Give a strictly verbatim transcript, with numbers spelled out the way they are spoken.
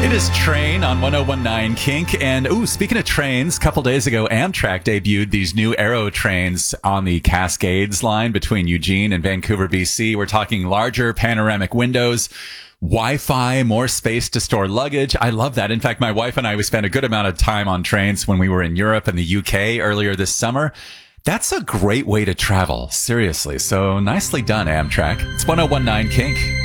It is Train on one oh one nine Kink. And, ooh, speaking of trains, a couple days ago, Amtrak debuted these new Aero trains on the Cascades line between Eugene and Vancouver, B C. We're talking larger panoramic windows, Wi-Fi, more space to store luggage. I love that. In fact, my wife and I, we spent a good amount of time on trains when we were in Europe and the U K earlier this summer. That's a great way to travel, seriously. So nicely done, Amtrak. It's one oh one nine Kink.